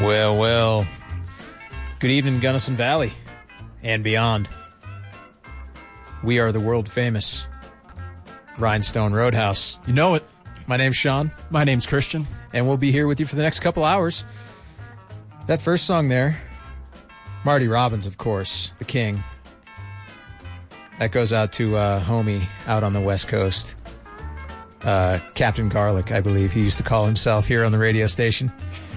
Well, well. Good evening, Gunnison Valley and beyond. We are the world famous Rhinestone Roadhouse. You know it. My name's Sean. My name's Christian. And we'll be here with you for the next couple hours. That first song there, Marty Robbins, of course, the king. That goes out to homie out on the West Coast. Captain Garlic, I believe he used to call himself here on the radio station.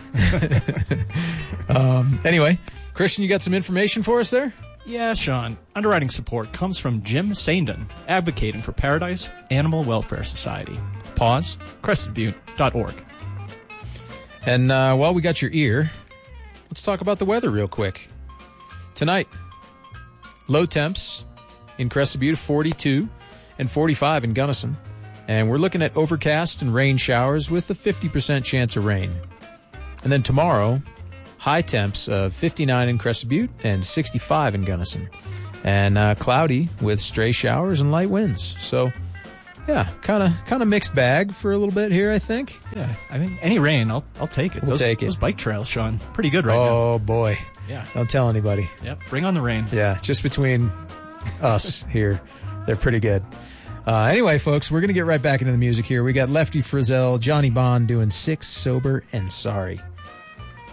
Anyway, Christian, you got some information for us there? Yeah, Sean. Underwriting support comes from Jim Sandon, advocating for Paradise Animal Welfare Society. Pause, crested-butte.org. And while we got your ear, let's talk about the weather real quick. Tonight, low temps in Crested Butte, 42 and 45 in Gunnison. And we're looking at overcast and rain showers with a 50% chance of rain. And then tomorrow, high temps of 59 in Crested Butte and 65 in Gunnison. And cloudy with stray showers and light winds. So, yeah, kind of mixed bag for a little bit here, I think. Yeah, I mean, any rain, I'll take it. We'll take it. Those bike trails, Sean, pretty good right now. Oh, boy. Yeah. Don't tell anybody. Yep, bring on the rain. Yeah, just between us here, they're pretty good. Anyway, folks, we're going to get right back into the music here. We got Lefty Frizzell, Johnny Bond doing Sick, Sober, and Sorry.